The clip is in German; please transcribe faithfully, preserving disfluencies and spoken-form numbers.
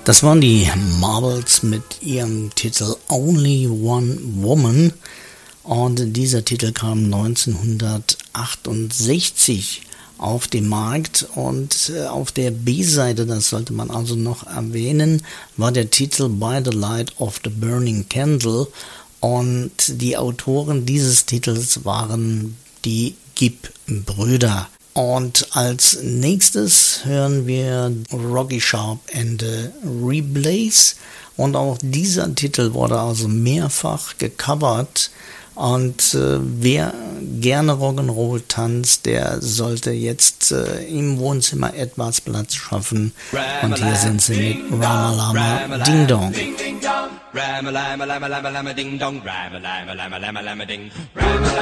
Das waren die Marbles mit ihrem Titel Only One Woman und dieser Titel kam neunzehnhundertachtundsechzig auf den Markt und auf der B-Seite, das sollte man also noch erwähnen, war der Titel By the Light of the Burning Candle und die Autoren dieses Titels waren die Gibb-Brüder. Und als nächstes hören wir Rocky Sharp and the Reblaze und auch dieser Titel wurde also mehrfach gecovert und äh, wer gerne Rock'n'Roll tanzt, der sollte jetzt äh, im Wohnzimmer etwas Platz schaffen und hier sind sie mit Ramalama Ding Dong. Ramalama Ding Dong, Ramalama Ding, Ramalama Ding.